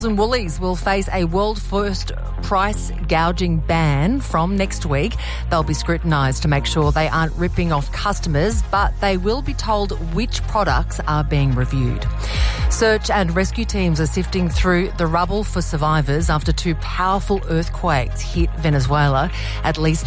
And Woolies will face a world-first price gouging ban from next week. They'll be scrutinised to make sure they aren't ripping off customers, but they will be told which products are being reviewed. Search and rescue teams are sifting through the rubble for survivors after two powerful earthquakes hit Venezuela. At least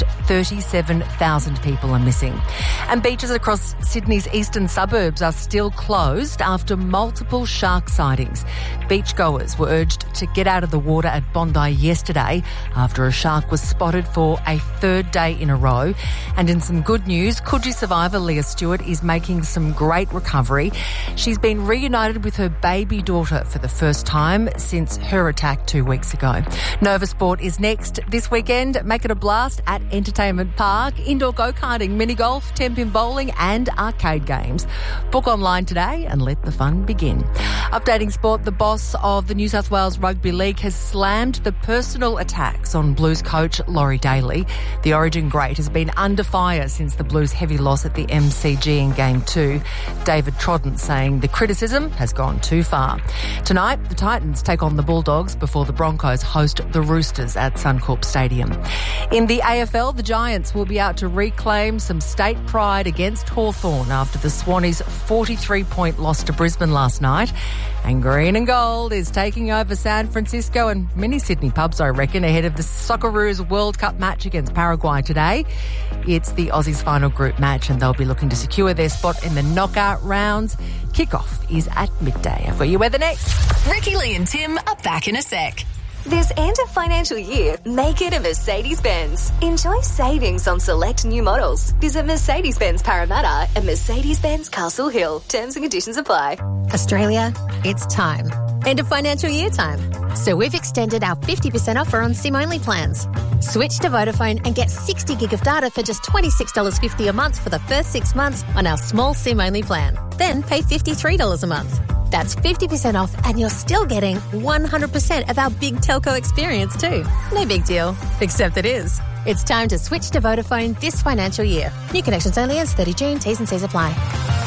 37,000 people are missing. And beaches across Sydney's eastern suburbs are still closed after multiple shark sightings. Beachgoers were urged to get out of the water at Bondi yesterday after a shark was spotted for a third day in a row. And in some good news, Coogee survivor Leah Stewart is making some great recovery. She's been reunited with her baby daughter for the first time since her attack 2 weeks ago. Nova Sport is next this weekend. Make it a blast at Entertainment Park. Indoor go-karting, mini-golf, 10-pin bowling and arcade games. Book online today and let the fun begin. Updating sport, the boss of the New South Wales Rugby League has slammed the personal attacks on Blues coach Laurie Daly. The Origin great has been under fire since the Blues' heavy loss at the MCG in Game 2. David Trodden saying the criticism has gone too far. Tonight, the Titans take on the Bulldogs before the Broncos host the Roosters at Suncorp Stadium. In the AFL, the Giants will be out to reclaim some state pride against Hawthorn after the Swannies' 43-point loss to Brisbane last night. And Green and Gold is taking over San Francisco and many Sydney pubs, I reckon, ahead of the Socceroos World Cup match against Paraguay today. It's the Aussies' final group match and they'll be looking to secure their spot in the knockout rounds. Kickoff is at midday. I've got you weather next. Ricky, Lee and Tim are back in a sec. This end of financial year, make it a Mercedes-Benz. Enjoy savings on select new models. Visit Mercedes-Benz Parramatta and Mercedes-Benz Castle Hill. Terms and conditions apply. Australia, it's time. End of financial year time. So we've extended our 50% offer on SIM-only plans. Switch to Vodafone and get 60 gig of data for just $26.50 a month for the first 6 months on our small SIM-only plan. Then pay $53 a month. That's 50% off and you're still getting 100% of our big telco experience too. No big deal, except it is. It's time to switch to Vodafone this financial year. New connections only ends 30 June. T's and C's apply.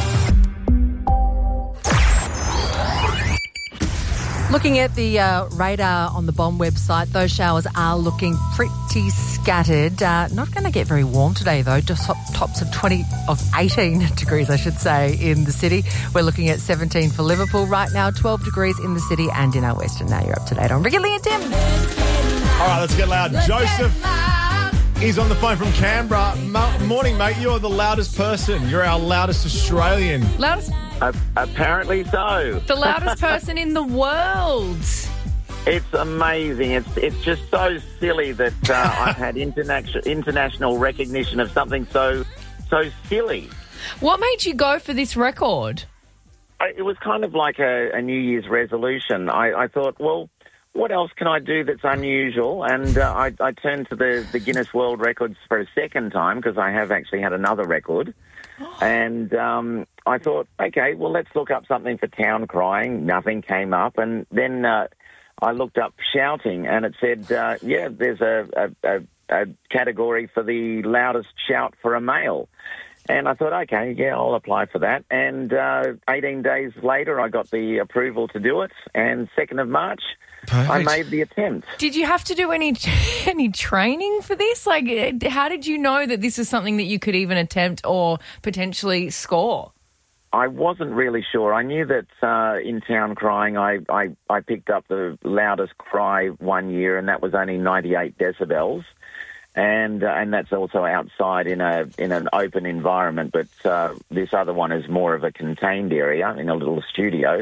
Looking at the radar on the BOM website, those showers are looking pretty scattered. Not going to get very warm today, though. Just tops of 18 degrees, I should say, in the city. We're looking at 17 for Liverpool right now, 12 degrees in the city and in our western. Now you're up to date on Ricky, Lee and Tim. All right, let's get loud. Joseph is on the phone from Canberra. Morning, mate. You're the loudest person. You're our loudest Australian. Loudest? Apparently so. The loudest person in the world. It's amazing. It's just so silly that I've had international recognition of something so silly. What made you go for this record? It was kind of like a New Year's resolution. I thought, well, what else can I do that's unusual? And I turned to the Guinness World Records for a second time because I have actually had another record. And I thought, okay, well, let's look up something for town crying. Nothing came up. And then I looked up shouting and it said, there's a category for the loudest shout for a male. And I thought, okay, yeah, I'll apply for that. And 18 days later, I got the approval to do it. And 2nd of March, perfect. I made the attempt. Did you have to do any training for this? Like, how did you know that this is something that you could even attempt or potentially score? I wasn't really sure. I knew that in town crying, I picked up the loudest cry one year, and that was only 98 decibels. And that's also outside in an open environment, but this other one is more of a contained area in a little studio.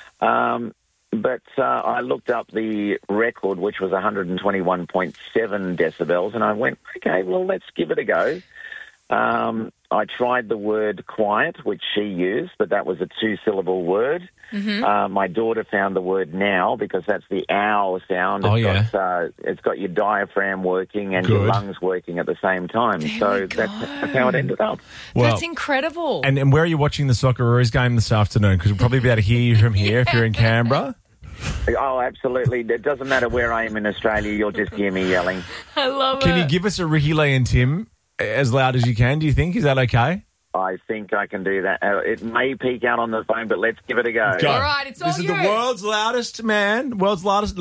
But I looked up the record, which was 121.7 decibels, and I went, okay, well, let's give it a go. I tried the word quiet, which she used, but that was a 2-syllable word. Mm-hmm. My daughter found the word now because that's the ow sound. It's got your diaphragm working and your lungs working at the same time. That's how it ended up. Well, that's incredible. And where are you watching the Socceroos game this afternoon? Because we'll probably be able to hear you from here if you're in Canberra. Oh, absolutely. It doesn't matter where I am in Australia. You'll just hear me yelling. I love it. Can you give us a Ricky, Lee and Tim as loud as you can, do you think? Is that okay? I think I can do that. It may peak out on the phone, but let's give it a go. Go. All right, it's all This is you. the world's loudest man, world's loudest